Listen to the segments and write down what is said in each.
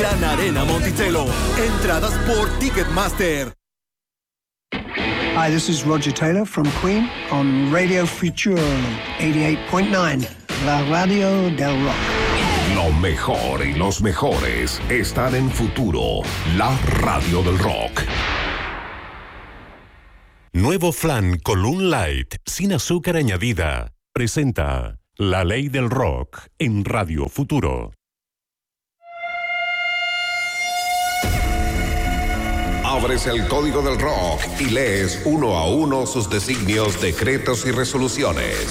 Gran Arena Monticello. Entradas por Ticketmaster. Hi, this is Roger Taylor from Queen on Radio Futura 88.9, la radio del rock. Lo mejor y los mejores están en Futuro, la radio del rock. Nuevo flan Column Light, sin azúcar añadida, presenta La Ley del Rock en Radio Futuro. Abres el código del rock y lees uno a uno sus designios, decretos y resoluciones.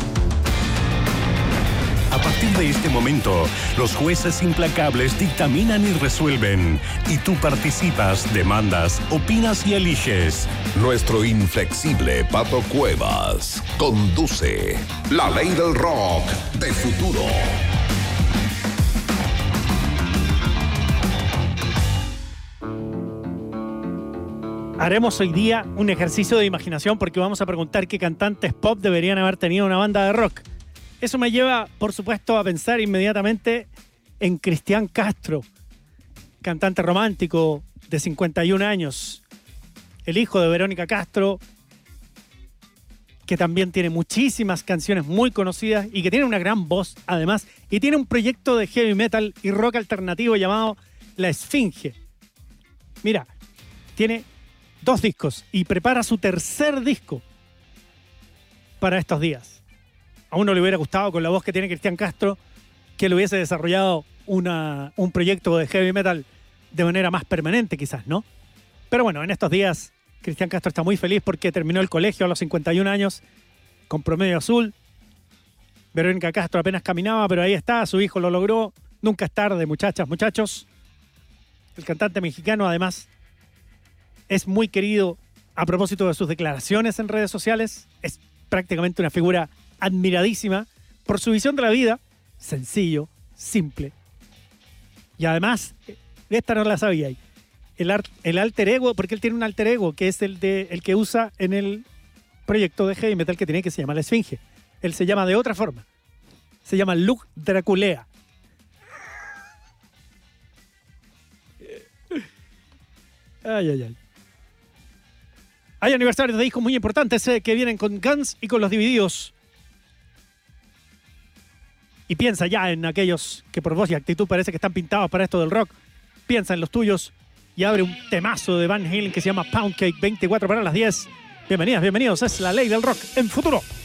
A partir de este momento, los jueces implacables dictaminan y resuelven. Y tú participas, demandas, opinas y eliges. Nuestro inflexible Pato Cuevas conduce La Ley del Rock de Futuro. Haremos hoy día un ejercicio de imaginación porque vamos a preguntar qué cantantes pop deberían haber tenido una banda de rock. Eso me lleva, por supuesto, a pensar inmediatamente en Cristian Castro, cantante romántico de 51 años, el hijo de Verónica Castro, que también tiene muchísimas canciones muy conocidas y que tiene una gran voz, además, y tiene un proyecto de heavy metal y rock alternativo llamado La Esfinge. Mira, tiene 2 discos y prepara su tercer disco para estos días. A uno le hubiera gustado, con la voz que tiene Cristian Castro, que le hubiese desarrollado un proyecto de heavy metal de manera más permanente, quizás, ¿no? Pero bueno, en estos días Cristian Castro está muy feliz porque terminó el colegio a los 51 años con promedio azul. Verónica Castro apenas caminaba, pero ahí está, su hijo lo logró. Nunca es tarde, muchachas, muchachos. El cantante mexicano, además, es muy querido a propósito de sus declaraciones en redes sociales. Es prácticamente una figura admiradísima por su visión de la vida, sencillo, simple. Y además, esta no la sabía, el alter ego, porque él tiene un alter ego que es el que usa en el proyecto de heavy metal que tiene, que se llama La Esfinge. Él se llama de otra forma, se llama Luke Draculea. Ay, ay, ay. Hay aniversarios de discos muy importantes que vienen con Guns y con Los Divididos. Y piensa ya en aquellos que por voz y actitud parece que están pintados para esto del rock. Piensa en los tuyos y abre un temazo de Van Halen que se llama Pound Cake, 24 para las 10. Bienvenidas, bienvenidos. Es La Ley del Rock en Futuro.